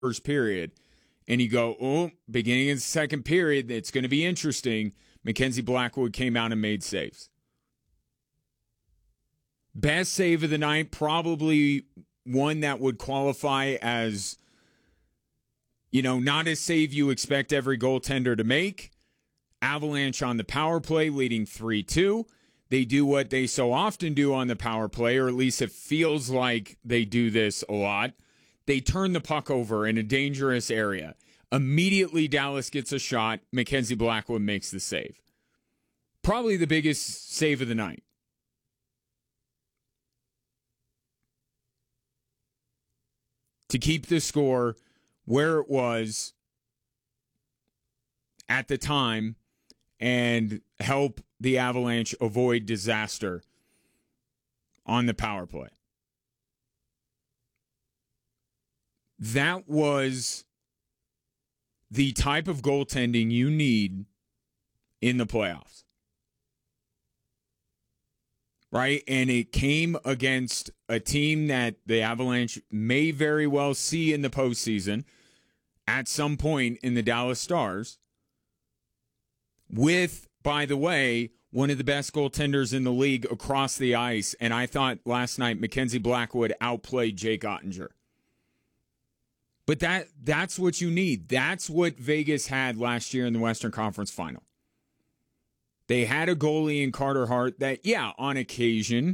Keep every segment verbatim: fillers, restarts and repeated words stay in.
first period, and you go, oh, beginning of the second period, it's going to be interesting. Mackenzie Blackwood came out and made saves. Best save of the night, probably one that would qualify as, you know, not a save you expect every goaltender to make. Avalanche on the power play, leading three two. They do what they so often do on the power play, or at least it feels like they do this a lot. They turn the puck over in a dangerous area. Immediately, Dallas gets a shot. Mackenzie Blackwood makes the save. Probably the biggest save of the night. To keep the score where it was at the time and help the Avalanche avoid disaster on the power play. That was the type of goaltending you need in the playoffs. Right? And it came against a team that the Avalanche may very well see in the postseason at some point in the Dallas Stars with, by the way, one of the best goaltenders in the league across the ice. And I thought last night Mackenzie Blackwood outplayed Jake Ottinger. But that that's what you need. That's what Vegas had last year in the Western Conference Final. They had a goalie in Carter Hart that, yeah, on occasion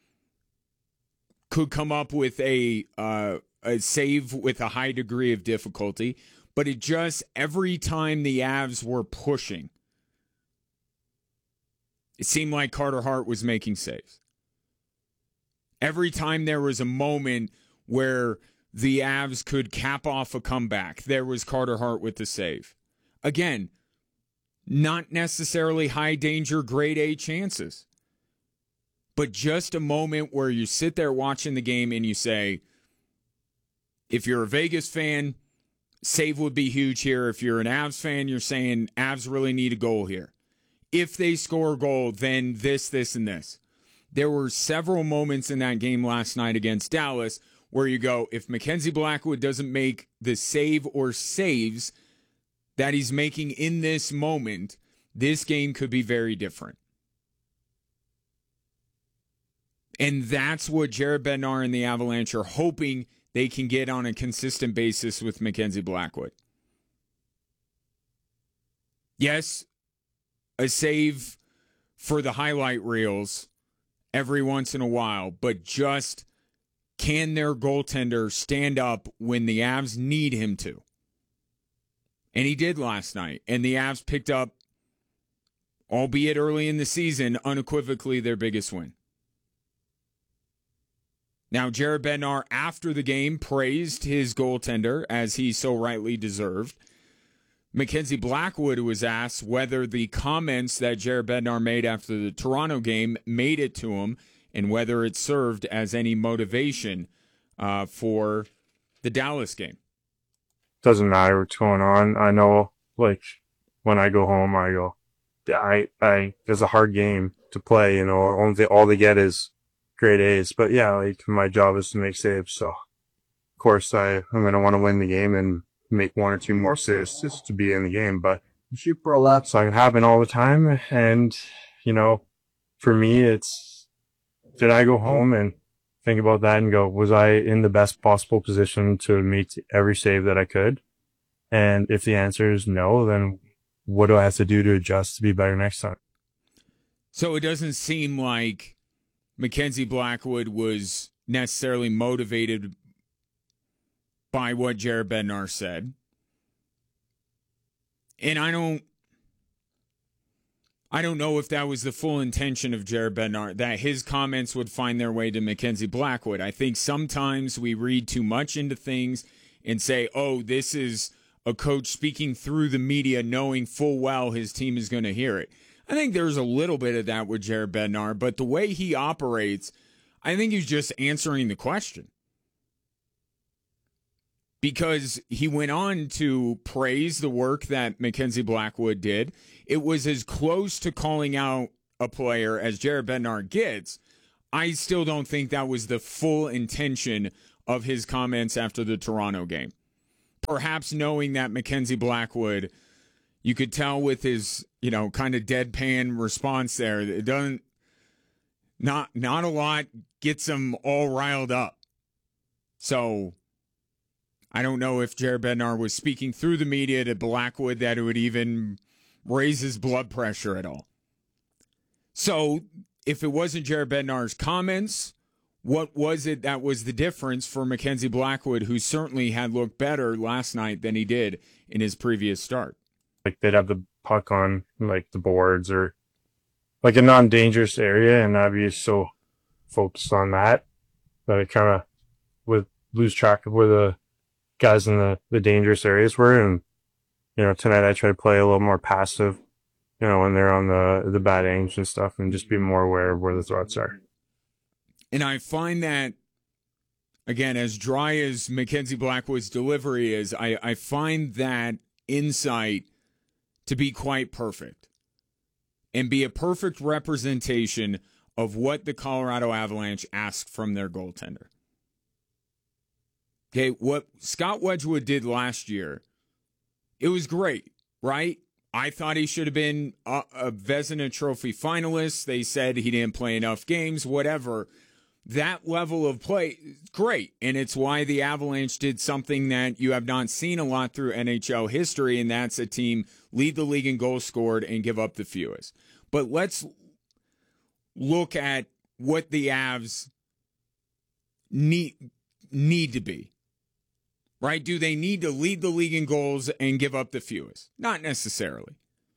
could come up with a uh, a save with a high degree of difficulty. But it just, every time the Avs were pushing, it seemed like Carter Hart was making saves. Every time there was a moment where the Avs could cap off a comeback, there was Carter Hart with the save. Again, not necessarily high danger, grade A chances, but just a moment where you sit there watching the game and you say, if you're a Vegas fan, save would be huge here. If you're an Avs fan, you're saying Avs really need a goal here. If they score a goal, then this, this, and this. There were several moments in that game last night against Dallas where you go, if Mackenzie Blackwood doesn't make the save or saves that he's making in this moment, this game could be very different. And that's what Jared Bednar and the Avalanche are hoping they can get on a consistent basis with Mackenzie Blackwood. Yes, a save for the highlight reels every once in a while, but just can their goaltender stand up when the Avs need him to? And he did last night. And the Avs picked up, albeit early in the season, unequivocally their biggest win. Now, Jared Bednar, after the game, praised his goaltender, as he so rightly deserved. Mackenzie Blackwood was asked whether the comments that Jared Bednar made after the Toronto game made it to him and whether it served as any motivation uh, for the Dallas game. Doesn't matter what's going on. I know, like, when I go home, I go, I, I, it's a hard game to play, you know, all they, all they get is grade A's. But yeah, like, my job is to make saves, so of course I, I'm going to want to win the game and make one or two more saves just to be in the game. But shoot for a lap. So it can happen all the time. And, you know, for me, it's, did I go home and think about that and go, was I in the best possible position to make every save that I could? And if the answer is no, then what do I have to do to adjust to be better next time? So it doesn't seem like Mackenzie Blackwood was necessarily motivated by what Jared Bednar said. And I don't I don't know if that was the full intention of Jared Bednar, that his comments would find their way to Mackenzie Blackwood. I think sometimes we read too much into things and say, oh, this is a coach speaking through the media knowing full well his team is going to hear it. I think there's a little bit of that with Jared Bednar, but the way he operates, I think he's just answering the question. Because he went on to praise the work that Mackenzie Blackwood did. It was as close to calling out a player as Jared Bednar gets. I still don't think that was the full intention of his comments after the Toronto game. perhaps knowing that Mackenzie Blackwood, you could tell with his, you know, kind of deadpan response there, it doesn't, not, not a lot gets him all riled up. So I don't know if Jared Bednar was speaking through the media to Blackwood that it would even raise his blood pressure at all. So if it wasn't Jared Bednar's comments, what was it that was the difference for Mackenzie Blackwood, who certainly had looked better last night than he did in his previous start? Like they'd have the puck on like the boards or like a non-dangerous area, and I'd be so focused on that that I kind of would lose track of where the guys in the, the dangerous areas were. And, you know, tonight I try to play a little more passive, you know, when they're on the, the bad angles and stuff, and just be more aware of where the threats are. And I find that, again, as dry as Mackenzie Blackwood's delivery is, I, I find that insight to be quite perfect and be a perfect representation of what the Colorado Avalanche ask from their goaltender. Okay, what Scott Wedgwood did last year, it was great, right? I thought he should have been a, a Vezina Trophy finalist. They said he didn't play enough games, whatever. That level of play, great. And it's why the Avalanche did something that you have not seen a lot through N H L history, and that's a team lead the league in goals scored and give up the fewest. But let's look at what the Avs need, need to be. Right? Do they need to lead the league in goals and give up the fewest? Not necessarily.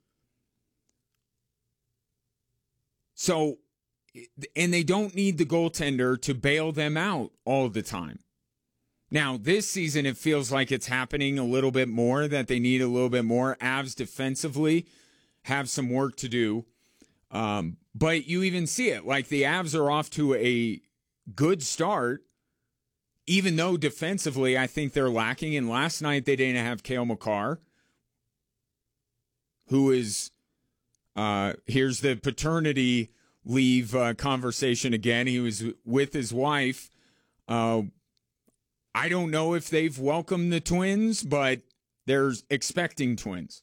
So, and they don't need the goaltender to bail them out all the time. Now, this season, it feels like it's happening a little bit more, that they need a little bit more. Avs defensively have some work to do. Um, but you even see it. Like, the Avs are off to a good start, even though defensively, I think they're lacking. And last night, they didn't have Cale Makar, who is, uh, here's the paternity leave uh, conversation again. He was with his wife. Uh, I don't know if they've welcomed the twins, but they're expecting twins.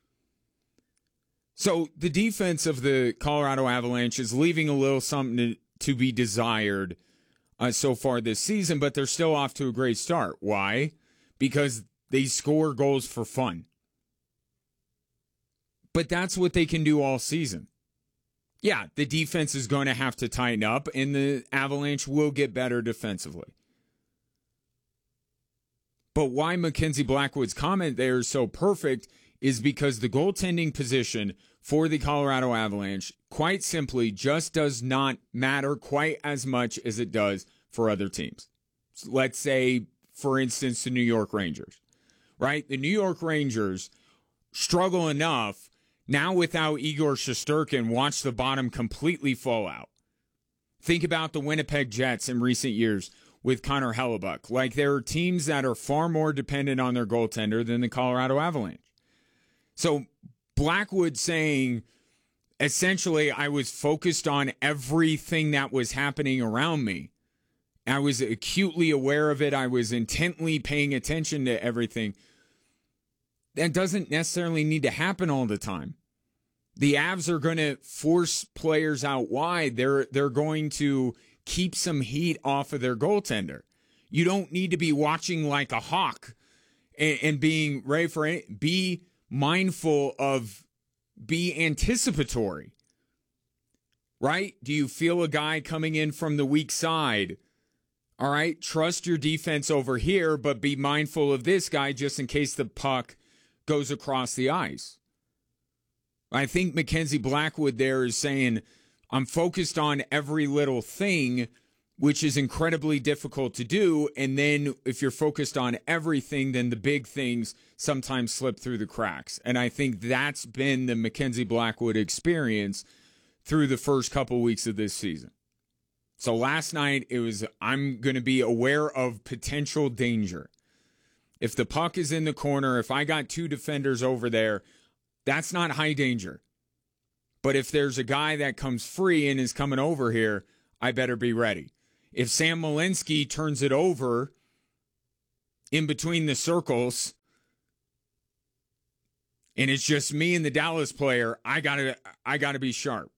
So the defense of the Colorado Avalanche is leaving a little something to, to be desired Uh, so far this season, but they're still off to a great start. Why? Because they score goals for fun. But that's what they can do all season. Yeah, the defense is going to have to tighten up, and the Avalanche will get better defensively. But why Mackenzie Blackwood's comment there is so perfect is because the goaltending position for the Colorado Avalanche, quite simply, just does not matter quite as much as it does for other teams. So let's say, for instance, the New York Rangers, right? The New York Rangers struggle enough now without Igor Shesterkin. Watch the bottom completely fall out. Think about the Winnipeg Jets in recent years with Connor Hellebuck. Like, there are teams that are far more dependent on their goaltender than the Colorado Avalanche. So Blackwood saying, essentially, I was focused on everything that was happening around me. I was acutely aware of it. I was intently paying attention to everything. That doesn't necessarily need to happen all the time. The Avs are going to force players out wide. They're they're going to keep some heat off of their goaltender. You don't need to be watching like a hawk and, and being ready for it. Be mindful of, be anticipatory, right? Do you feel a guy coming in from the weak side? All right, trust your defense over here, but be mindful of this guy just in case the puck goes across the ice. I think Mackenzie Blackwood there is saying, I'm focused on every little thing, which is incredibly difficult to do. And then if you're focused on everything, then the big things sometimes slip through the cracks. And I think that's been the Mackenzie Blackwood experience through the first couple weeks of this season. So last night, it was, I'm going to be aware of potential danger. If the puck is in the corner, if I got two defenders over there, that's not high danger. But if there's a guy that comes free and is coming over here, I better be ready. If Sam Malinsky turns it over in between the circles and it's just me and the Dallas player, I gotta I gotta be sharp.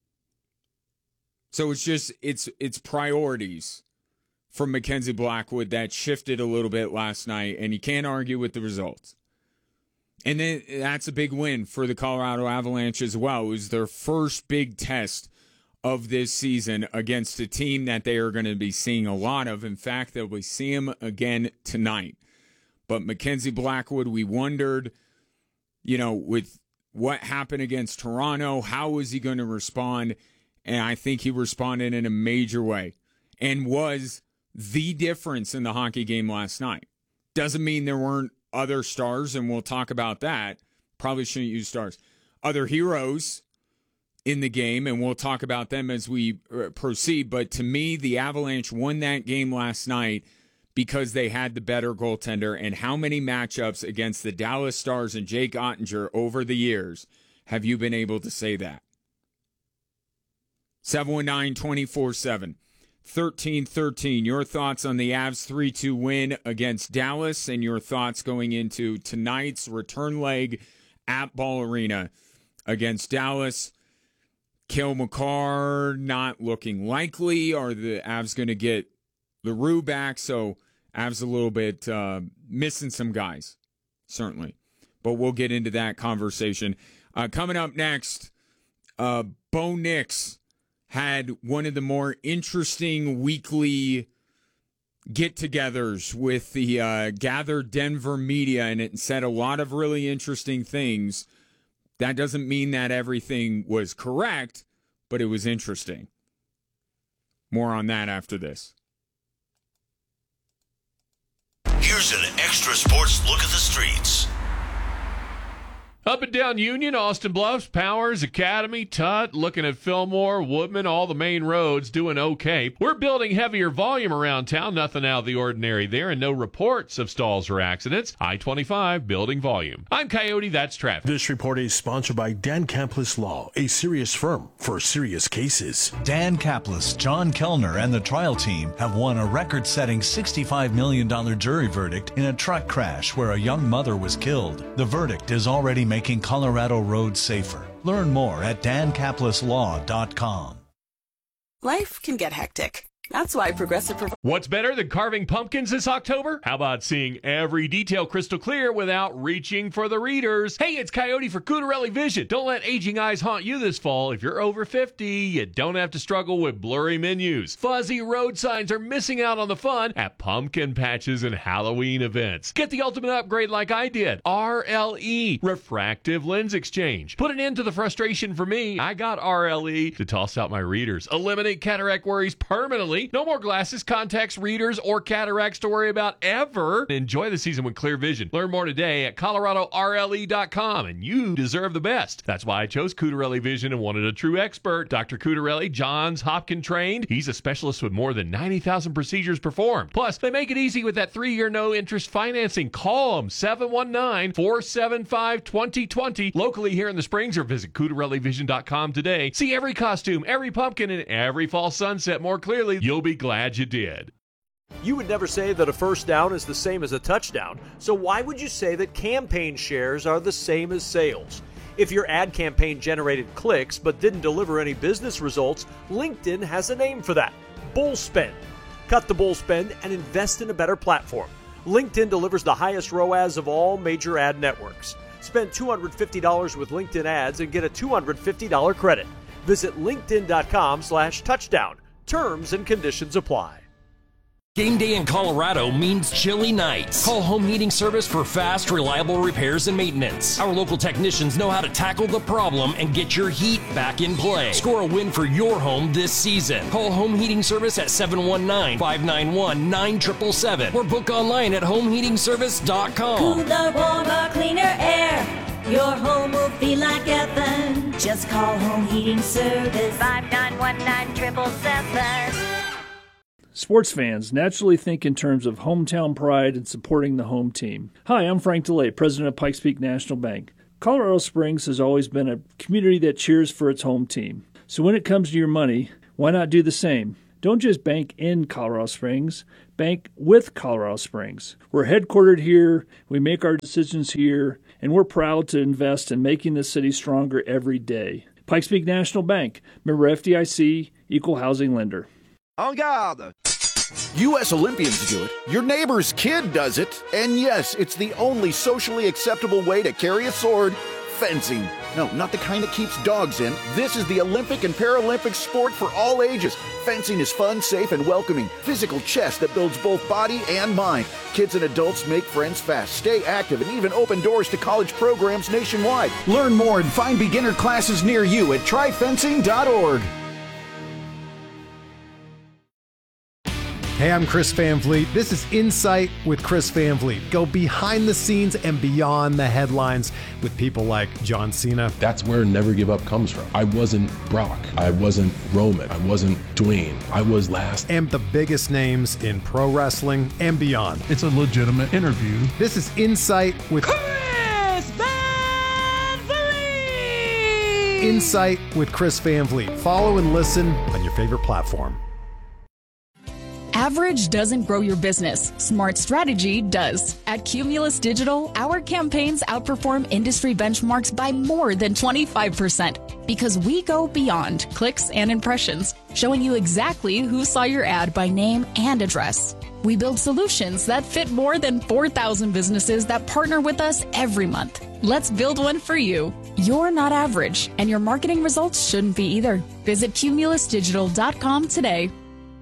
So it's just it's it's priorities from Mackenzie Blackwood that shifted a little bit last night, and you can't argue with the results. And then that's a big win for the Colorado Avalanche as well. It was their first big test of this season against a team that they are going to be seeing a lot of. In fact, they'll be seeing them again tonight. But Mackenzie Blackwood, we wondered, you know, with what happened against Toronto, how was he going to respond? And I think he responded in a major way and was the difference in the hockey game last night. Doesn't mean there weren't other stars, and we'll talk about that. Probably shouldn't use stars. Other heroes in the game, and we'll talk about them as we proceed. But to me, the Avalanche won that game last night because they had the better goaltender. And how many matchups against the Dallas Stars and Jake Ottinger over the years have you been able to say that? seven one nine, two four seven, one three one three. Your thoughts on the Avs three two win against Dallas and your thoughts going into tonight's return leg at Ball Arena against Dallas. Cale Makar not looking likely. Are the Avs going to get LaRue back? So Avs a little bit uh, missing some guys, certainly. But we'll get into that conversation. Uh, coming up next, uh, Bo Nix had one of the more interesting weekly get-togethers with the uh, gathered Denver media, and it said a lot of really interesting things. That doesn't mean that everything was correct, but it was interesting. More on that after this. Here's an extra sports look at the streets. Up and down Union, Austin Bluffs, Powers, Academy, Tut, looking at Fillmore, Woodman, all the main roads doing okay. We're building heavier volume around town, nothing out of the ordinary there, and no reports of stalls or accidents. I twenty-five, building volume. I'm Coyote, that's traffic. This report is sponsored by Dan Kaplis Law, a serious firm for serious cases. Dan Kaplis, John Kellner, and the trial team have won a record-setting sixty-five million dollars jury verdict in a truck crash where a young mother was killed. The verdict is already making Colorado roads safer. Learn more at dan kaplis law dot com. Life can get hectic. That's why Progressive... Pro- What's better than carving pumpkins this October? How about seeing every detail crystal clear without reaching for the readers? Hey, it's Coyote for Cutarelli Vision. Don't let aging eyes haunt you this fall. If you're over fifty, you don't have to struggle with blurry menus. Fuzzy road signs are missing out on the fun at pumpkin patches and Halloween events. Get the ultimate upgrade like I did. R L E, Refractive Lens Exchange. Put an end to the frustration for me. I got R L E to toss out my readers. Eliminate cataract worries permanently. No more glasses, contacts, readers, or cataracts to worry about ever. Enjoy the season with clear vision. Learn more today at colorado r l e dot com, and you deserve the best. That's why I chose Cutarelli Vision and wanted a true expert. Doctor Cutarelli, Johns Hopkins trained. He's a specialist with more than ninety thousand procedures performed. Plus, they make it easy with that three-year no-interest financing. Call them, seven one nine, four seven five, two zero two zero. Locally here in the Springs, or visit cutarelli vision dot com today. See every costume, every pumpkin, and every fall sunset more clearly. You'll be glad you did. You would never say that a first down is the same as a touchdown, so why would you say that campaign shares are the same as sales? If your ad campaign generated clicks but didn't deliver any business results, LinkedIn has a name for that: bull spend. Cut the bull spend and invest in a better platform. LinkedIn delivers the highest R O A S of all major ad networks. Spend two hundred fifty dollars with LinkedIn ads and get a two hundred fifty dollars credit. Visit linkedin dot com slash touchdown. Terms and conditions apply. Game day in Colorado means chilly nights. Call Home Heating Service for fast, reliable repairs and maintenance. Our local technicians know how to tackle the problem and get your heat back in play. Score a win for your home this season. Call Home Heating Service at seven one nine, five nine one, nine seven seven seven or book online at home heating service dot com. Cooler, warmer, cleaner air. Your home will be like heaven. Just call Home Heating Service. five nine one, nine seven seven seven. Sports fans naturally think in terms of hometown pride and supporting the home team. Hi, I'm Frank DeLay, president of Pikes Peak National Bank. Colorado Springs has always been a community that cheers for its home team. So when it comes to your money, why not do the same? Don't just bank in Colorado Springs, bank with Colorado Springs. We're headquartered here, we make our decisions here, and we're proud to invest in making the city stronger every day. Pikes Peak National Bank, member F D I C, equal housing lender. En garde! U S Olympians do it, your neighbor's kid does it, and yes, it's the only socially acceptable way to carry a sword, fencing. No, not the kind that keeps dogs in. This is the Olympic and Paralympic sport for all ages. Fencing is fun, safe, and welcoming. Physical chess that builds both body and mind. Kids and adults make friends fast, stay active, and even open doors to college programs nationwide. Learn more and find beginner classes near you at try fencing dot org. Hey, I'm Chris Van Vliet. This is Insight with Chris Van Vliet. Go behind the scenes and beyond the headlines with people like John Cena. That's where Never Give Up comes from. I wasn't Brock. I wasn't Roman. I wasn't Dwayne. I was last. And the biggest names in pro wrestling and beyond. It's a legitimate interview. This is Insight with Chris Van Vliet. Insight with Chris Van Vliet. Follow and listen on your favorite platform. Average doesn't grow your business. Smart strategy does. At Cumulus Digital, our campaigns outperform industry benchmarks by more than twenty-five percent because we go beyond clicks and impressions, showing you exactly who saw your ad by name and address. We build solutions that fit more than four thousand businesses that partner with us every month. Let's build one for you. You're not average, and your marketing results shouldn't be either. Visit cumulus digital dot com today.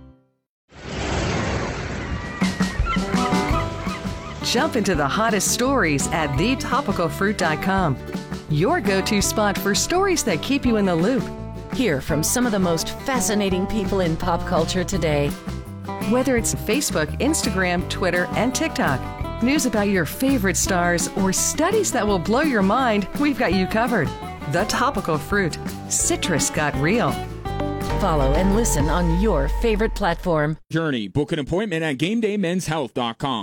Jump into the hottest stories at the topical fruit dot com. Your go-to spot for stories that keep you in the loop. Hear from some of the most fascinating people in pop culture today. Whether it's Facebook, Instagram, Twitter, and TikTok, news about your favorite stars, or studies that will blow your mind, we've got you covered. The Topical Fruit. Citrus got real. Follow and listen on your favorite platform. Journey. Book an appointment at game day men's health dot com.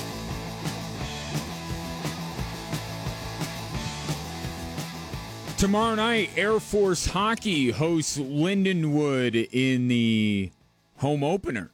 Tomorrow night, Air Force Hockey hosts Lindenwood in the home opener.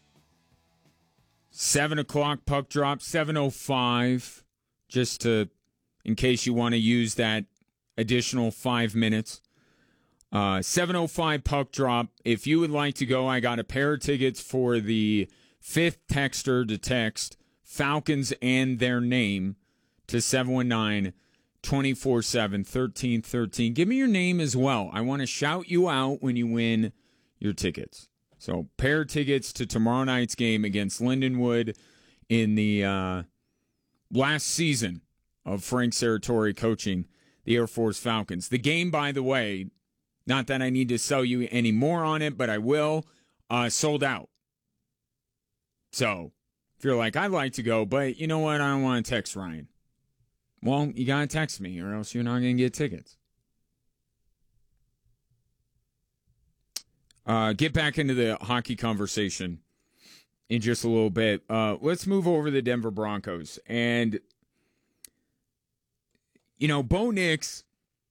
seven o'clock puck drop, seven oh five, just to, in case you want to use that additional five minutes. Uh, seven oh five puck drop. If you would like to go, I got a pair of tickets for the fifth texter to text Falcons and their name to seven one nine, two four seven, one three one three. Give me your name as well. I want to shout you out when you win your tickets. So, pair of tickets to tomorrow night's game against Lindenwood in the uh, last season of Frank Serratori coaching the Air Force Falcons. The game, by the way, not that I need to sell you any more on it, but I will, uh, sold out. So, if you're like, I'd like to go, but you know what? I don't want to text Ryan. Well, you got to text me or else you're not going to get tickets. Uh, get back into the hockey conversation in just a little bit. Uh, let's move over to the Denver Broncos. And, you know, Bo Nix,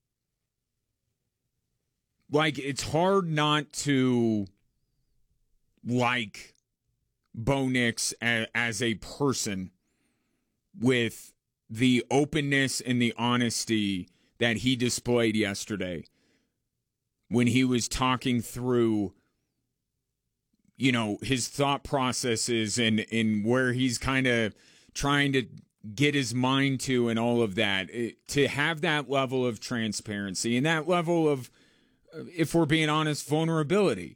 like, it's hard not to like Bo Nix as, as a person with the openness and the honesty that he displayed yesterday when he was talking through, you know, his thought processes and, and where he's kind of trying to get his mind to and all of that. It, to have that level of transparency and that level of, if we're being honest, vulnerability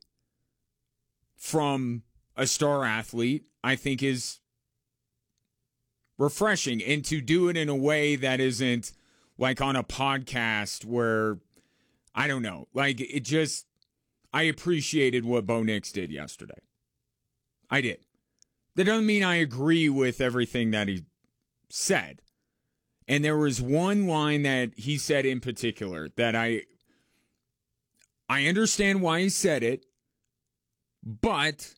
from a star athlete, I think is refreshing. And to do it in a way that isn't like on a podcast where, I don't know, like it just, I appreciated what Bo Nix did yesterday. I did. That doesn't mean I agree with everything that he said. And there was one line that he said in particular that I, I understand why he said it, but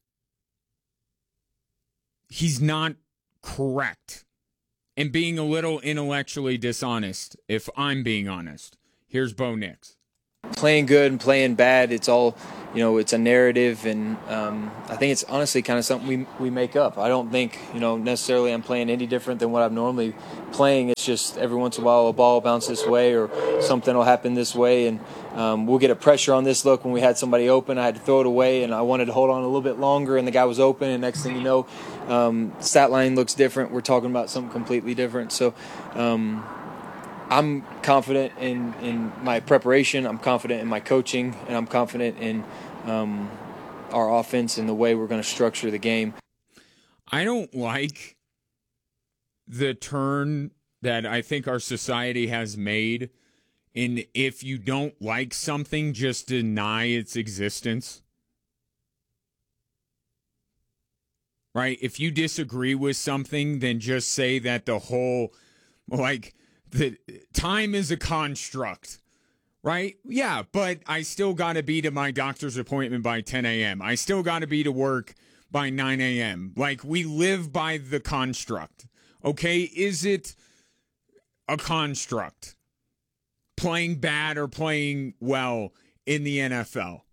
he's not correct. And being a little intellectually dishonest, if I'm being honest. Here's Bo Nix. playing good and playing bad, it's all, you know, it's a narrative, and um, I think it's honestly kind of something we we make up. I don't think, you know, necessarily I'm playing any different than what I'm normally playing. It's just every once in a while a ball will bounce this way or something will happen this way, and um, we'll get a pressure on this look. When we had somebody open, I had to throw it away, and I wanted to hold on a little bit longer, and the guy was open, and next thing you know, um, stat line looks different. We're talking about something completely different. So um, I'm confident in, in my preparation. I'm confident in my coaching, and I'm confident in um, our offense and the way we're going to structure the game. I don't like the turn that I think our society has made in if you don't like something, just deny its existence. Right? If you disagree with something, then just say that the whole, like, the time is a construct. Right? Yeah, but I still got to be to my doctor's appointment by ten a.m. I still got to be to work by nine a.m. Like, we live by the construct. Okay? Is it a construct? Playing bad or playing well in the N F L?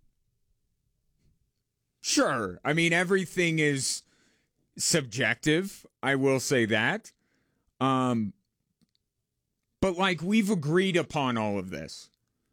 Sure. I mean, everything is subjective. I will say that. Um, but, like, we've agreed upon all of this.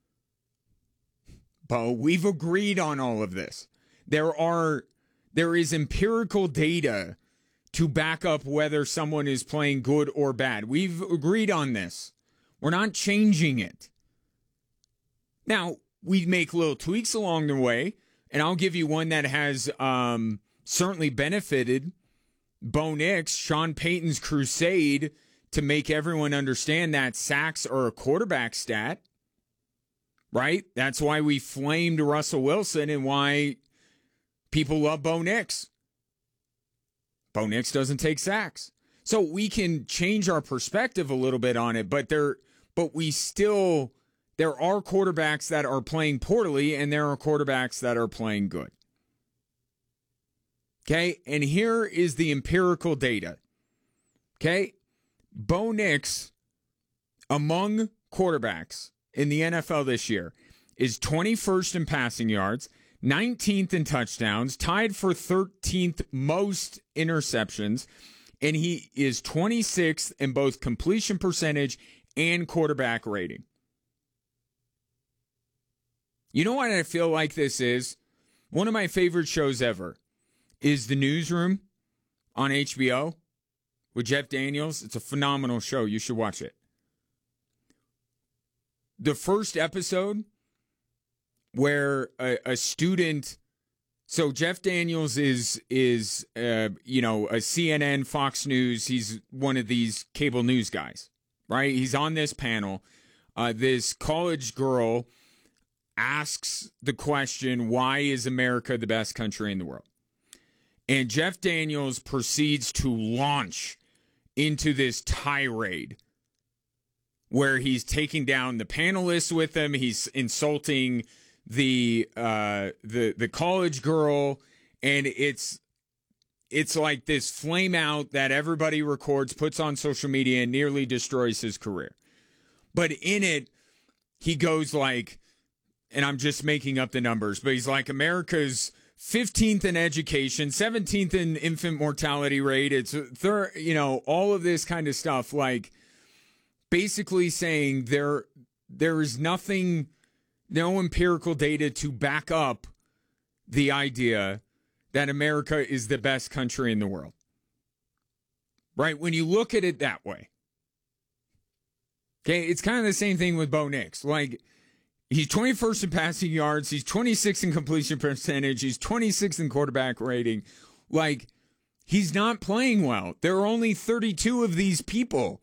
Bo, we've agreed on all of this. There are, there is empirical data to back up whether someone is playing good or bad. We've agreed on this. We're not changing it. Now, we make little tweaks along the way, and I'll give you one that has um, certainly benefited Bo Nix, Sean Payton's crusade to make everyone understand that sacks are a quarterback stat. Right? That's why we flamed Russell Wilson and why people love Bo Nix. Bo Nix doesn't take sacks. So we can change our perspective a little bit on it, but there but we still there are quarterbacks that are playing poorly and there are quarterbacks that are playing good. Okay? And here is the empirical data. Okay? Bo Nix, among quarterbacks in the N F L this year, is twenty-first in passing yards, nineteenth in touchdowns, tied for thirteenth most interceptions, and he is twenty-sixth in both completion percentage and quarterback rating. You know what I feel like this is? One of my favorite shows ever is The Newsroom on H B O with Jeff Daniels. It's a phenomenal show. You should watch it. The first episode where a, a student, so Jeff Daniels is, is uh, you know, a C N N, Fox News, he's one of these cable news guys, right? He's on this panel. Uh, this college girl asks the question, why is America the best country in the world? And Jeff Daniels proceeds to launch into this tirade where he's taking down the panelists with him. He's insulting the uh, the the college girl, and it's it's like this flame out that everybody records, puts on social media, and nearly destroys his career. But in it, he goes like, and I'm just making up the numbers, but he's like, America's fifteenth in education, seventeenth in infant mortality rate. It's third, you know, all of this kind of stuff, like, basically saying there there is nothing, no empirical data to back up the idea that America is the best country in the world. Right? When you look at it that way. Okay, it's kind of the same thing with Bo Nix. Like, he's twenty-first in passing yards, he's twenty-sixth in completion percentage, he's twenty-sixth in quarterback rating. Like, he's not playing well. There are only thirty-two of these people.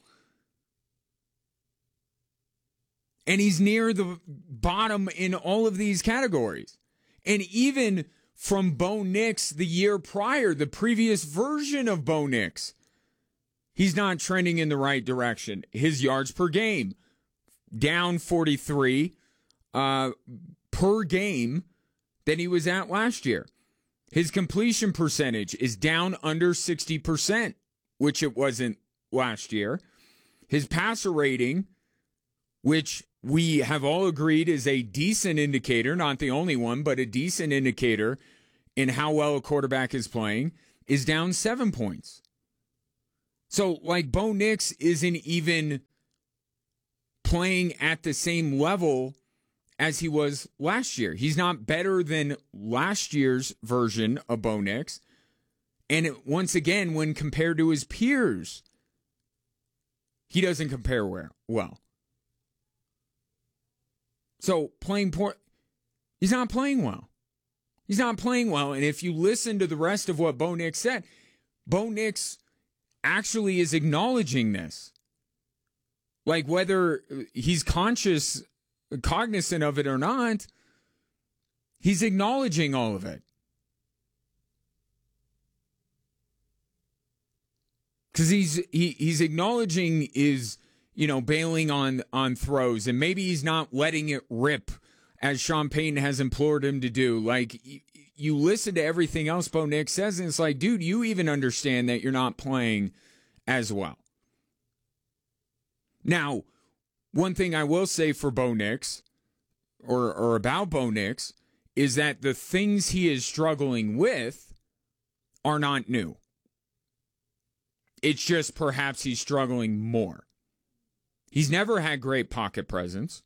And he's near the bottom in all of these categories. And even from Bo Nix the year prior, the previous version of Bo Nix, he's not trending in the right direction. His yards per game, down forty-three uh, per game than he was at last year. His completion percentage is down under sixty percent, which it wasn't last year. His passer rating, which we have all agreed is a decent indicator, not the only one, but a decent indicator in how well a quarterback is playing, is down seven points. So, like, Bo Nix isn't even playing at the same level as he was last year. He's not better than last year's version of Bo Nix. And it, once again, when compared to his peers, he doesn't compare well. So, playing poor, he's not playing well. He's not playing well. And if you listen to the rest of what Bo Nix said, Bo Nix actually is acknowledging this. Like, whether he's conscious, cognizant of it or not, he's acknowledging all of it. Because he's he, he's acknowledging is, you know, bailing on, on throws, and maybe he's not letting it rip as Sean Payton has implored him to do. Like, you, you listen to everything else Bo Nix says, and it's like, dude, you even understand that you're not playing as well. Now, one thing I will say for Bo Nix, or, or about Bo Nix, is that the things he is struggling with are not new. It's just perhaps he's struggling more. He's never had great pocket presence.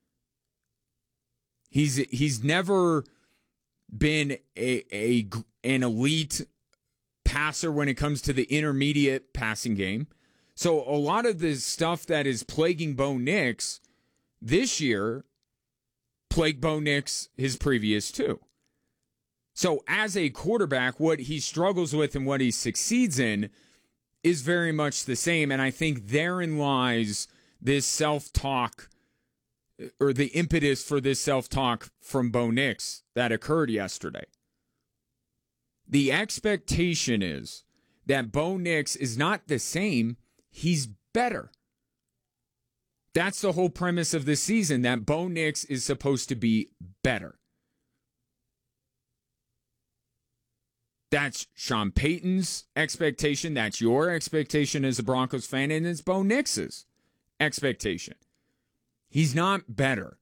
He's he's never been a, a an elite passer when it comes to the intermediate passing game. So a lot of the stuff that is plaguing Bo Nix this year plagued Bo Nix his previous two. So as a quarterback, what he struggles with and what he succeeds in is very much the same. And I think therein lies this self-talk, or the impetus for this self-talk from Bo Nix that occurred yesterday. The expectation is that Bo Nix is not the same, he's better. That's the whole premise of this season, that Bo Nix is supposed to be better. That's Sean Payton's expectation. That's your expectation as a Broncos fan, and it's Bo Nix's expectation. He's not better.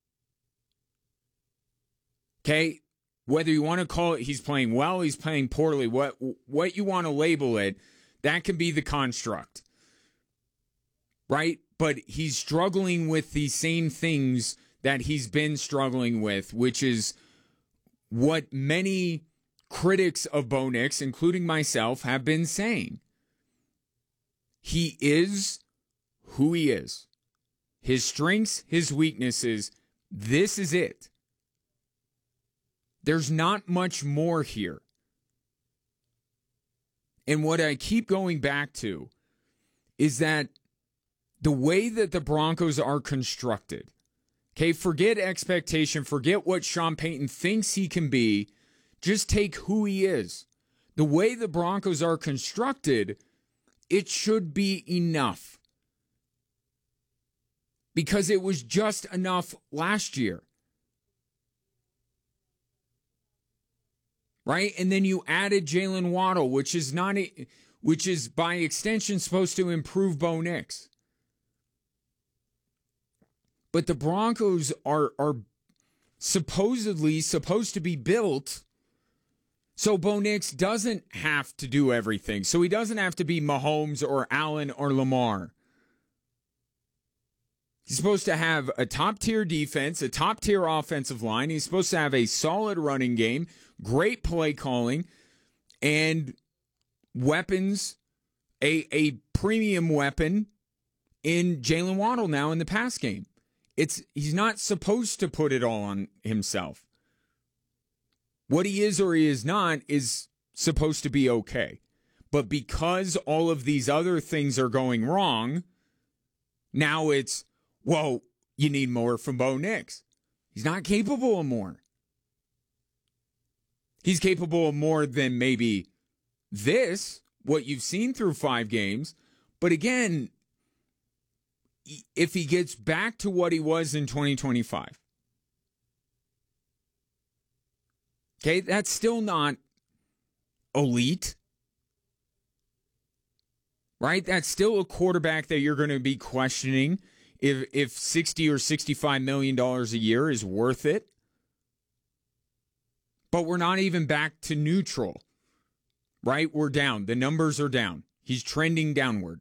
Okay? Whether you want to call it he's playing well, he's playing poorly, what what you want to label it, that can be the construct. Right? But he's struggling with the same things that he's been struggling with, which is what many critics of Bo Nix, including myself, have been saying. He is who he is. His strengths, his weaknesses, this is it. There's not much more here. And what I keep going back to is that the way that the Broncos are constructed, okay, forget expectation, forget what Sean Payton thinks he can be, just take who he is. The way the Broncos are constructed, it should be enough. Because it was just enough last year. Right? And then you added Jalen Waddle, which is not a, which is by extension supposed to improve Bo Nix. But the Broncos are are supposedly supposed to be built so Bo Nix doesn't have to do everything. So he doesn't have to be Mahomes or Allen or Lamar. He's supposed to have a top-tier defense, a top-tier offensive line. He's supposed to have a solid running game, great play calling, and weapons, a, a premium weapon in Jalen Waddle now in the pass game. It's he's not supposed to put it all on himself. What he is or he is not is supposed to be okay. But because all of these other things are going wrong, now it's, whoa, you need more from Bo Nix. He's not capable of more. He's capable of more than maybe this, what you've seen through five games. But again, if he gets back to what he was in twenty twenty-five, okay, that's still not elite, right? That's still a quarterback that you're going to be questioning if if sixty or sixty-five million dollars a year is worth it. But we're not even back to neutral, right? We're down. The numbers are down. He's trending downward.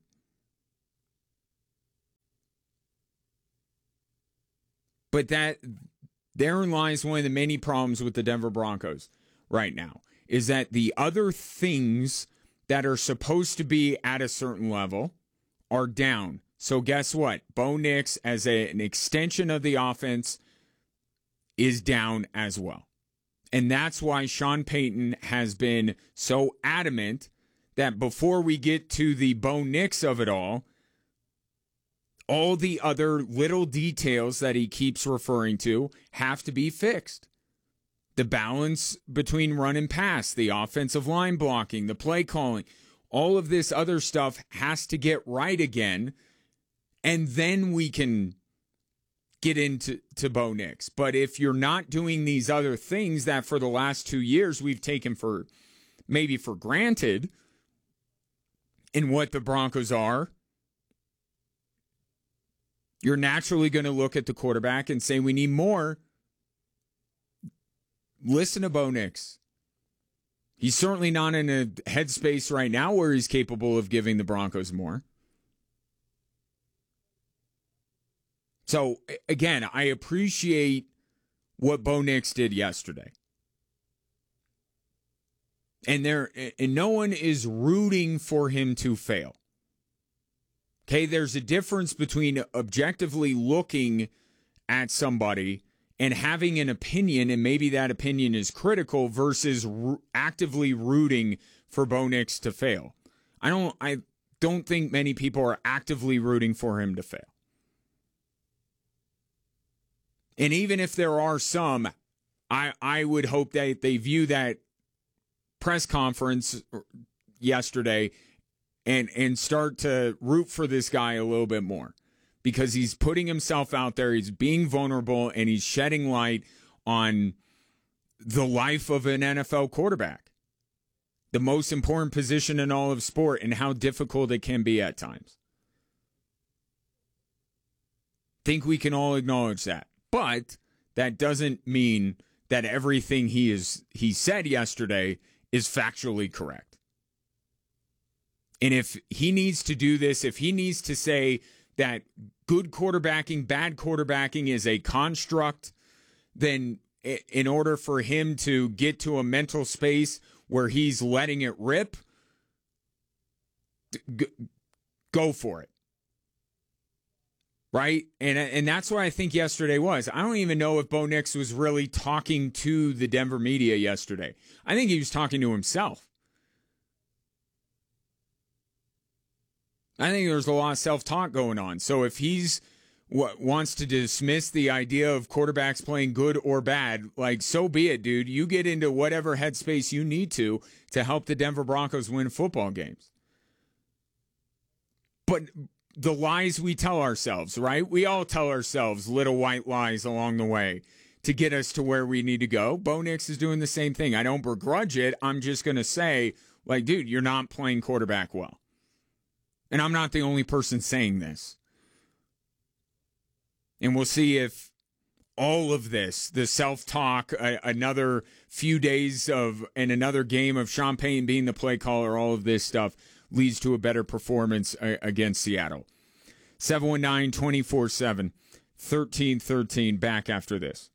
But that therein lies one of the many problems with the Denver Broncos right now, is that the other things that are supposed to be at a certain level are down. So guess what? Bo Nix, as a, an extension of the offense, is down as well. And that's why Sean Payton has been so adamant that before we get to the Bo Nix of it all, all the other little details that he keeps referring to have to be fixed. The balance between run and pass, the offensive line blocking, the play calling, all of this other stuff has to get right again, and then we can get into to Bo Nix. But if you're not doing these other things that for the last two years we've taken for maybe for granted in what the Broncos are, you're naturally going to look at the quarterback and say, we need more. Listen to Bo Nix. He's certainly not in a headspace right now where he's capable of giving the Broncos more. So, again, I appreciate what Bo Nix did yesterday. And there, and no one is rooting for him to fail. Okay, there's a difference between objectively looking at somebody and having an opinion, and maybe that opinion is critical, versus r- actively rooting for Bo Nix to fail. I don't I don't think many people are actively rooting for him to fail. And even if there are some, I I would hope that they view that press conference yesterday and and start to root for this guy a little bit more, because he's putting himself out there, he's being vulnerable, and he's shedding light on the life of an N F L quarterback, the most important position in all of sport, and how difficult it can be at times. Think we can all acknowledge that. But that doesn't mean that everything he is he said yesterday is factually correct. And if he needs to do this, if he needs to say that good quarterbacking, bad quarterbacking is a construct, then in order for him to get to a mental space where he's letting it rip, go for it. Right? And and that's what I think yesterday was. I don't even know if Bo Nix was really talking to the Denver media yesterday. I think he was talking to himself. I think there's a lot of self-talk going on. So if he's what wants to dismiss the idea of quarterbacks playing good or bad, like, so be it, dude. You get into whatever headspace you need to to help the Denver Broncos win football games. But the lies we tell ourselves, right? We all tell ourselves little white lies along the way to get us to where we need to go. Bo Nix is doing the same thing. I don't begrudge it. I'm just going to say, like, dude, you're not playing quarterback well. And I'm not the only person saying this. And we'll see if all of this, the self-talk, a, another few days of, and another game of Sean Payton being the play caller, all of this stuff leads to a better performance uh, against Seattle. seven one nine, two four seven, one three one three, back after this.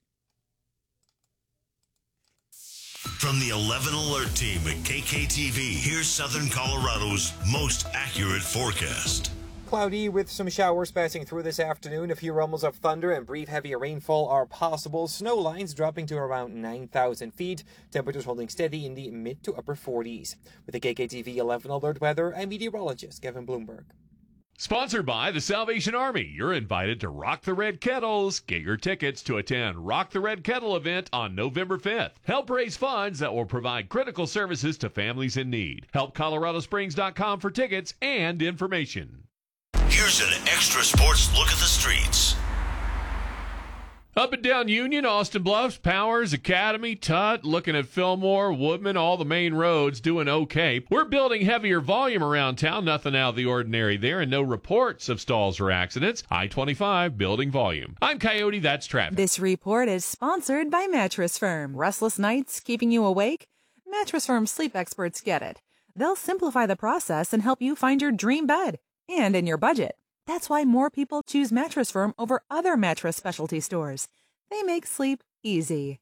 From the eleven Alert team at K K T V, here's Southern Colorado's most accurate forecast. Cloudy with some showers passing through this afternoon. A few rumbles of thunder and brief heavy rainfall are possible. Snow lines dropping to around nine thousand feet. Temperatures holding steady in the mid to upper forties. With the K K T V eleven Alert weather, I'm meteorologist Kevin Bloomberg. Sponsored by the Salvation Army. You're invited to Rock the Red Kettles. Get your tickets to attend Rock the Red Kettle event on November fifth. Help raise funds that will provide critical services to families in need. Help Colorado Springs dot com for tickets and information. Here's an extra sports look at the streets. Up and down Union, Austin Bluffs, Powers, Academy, Tut, looking at Fillmore, Woodman, all the main roads doing okay. We're building heavier volume around town, nothing out of the ordinary there, and no reports of stalls or accidents. I twenty-five, building volume. I'm Coyote, that's traffic. This report is sponsored by Mattress Firm. Restless nights keeping you awake? Mattress Firm sleep experts get it. They'll simplify the process and help you find your dream bed, and in your budget. That's why more people choose Mattress Firm over other mattress specialty stores. They make sleep easy.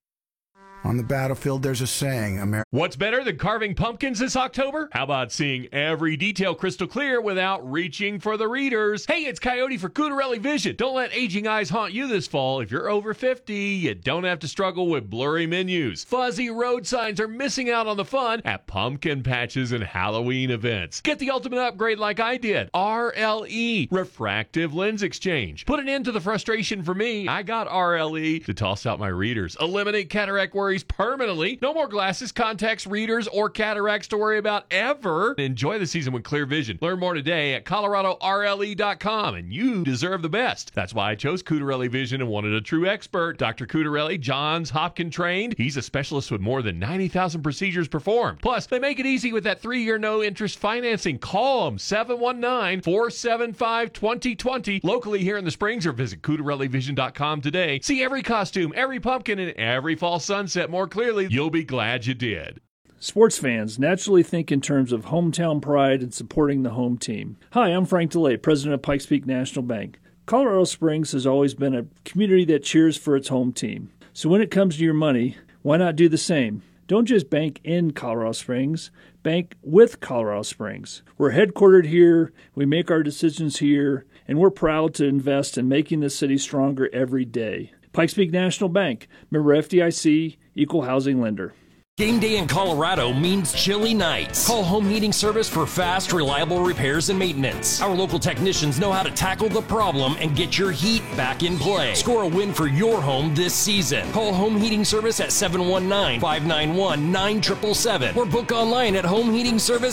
On the battlefield, there's a saying, America. What's better than carving pumpkins this October? How about seeing every detail crystal clear without reaching for the readers? Hey, it's Coyote for Cutarelli Vision. Don't let aging eyes haunt you this fall. If you're over fifty, you don't have to struggle with blurry menus. Fuzzy road signs are missing out on the fun at pumpkin patches and Halloween events. Get the ultimate upgrade like I did. R L E, Refractive Lens Exchange. Put an end to the frustration for me. I got R L E to toss out my readers. Eliminate cataract worries permanently. No more glasses, contacts, readers, or cataracts to worry about ever. Enjoy the season with clear vision. Learn more today at Colorado R L E dot com, and you deserve the best. That's why I chose Cutarelli Vision and wanted a true expert. Doctor Cutarelli, Johns Hopkins trained. He's a specialist with more than ninety thousand procedures performed. Plus, they make it easy with that three-year no-interest financing. Call them, seven one nine, four seven five, two zero two zero. Locally here in the Springs, or visit Cutarelli Vision dot com today. See every costume, every pumpkin, and every fall sunset more clearly. You'll be glad you did. Sports fans naturally think in terms of hometown pride and supporting the home team. Hi, I'm Frank DeLay, president of Pikes Peak National Bank. Colorado Springs has always been a community that cheers for its home team. So when it comes to your money, why not do the same? Don't just bank in Colorado Springs, bank with Colorado Springs. We're headquartered here, we make our decisions here, and we're proud to invest in making the city stronger every day. Pikes Peak National Bank, member F D I C, equal housing lender. Game day in Colorado means chilly nights. Call Home Heating Service for fast, reliable repairs and maintenance. Our local technicians know how to tackle the problem and get your heat back in play. Score a win for your home this season. Call Home Heating Service at seven one nine, five nine one, nine seven seven seven or book online at home heating service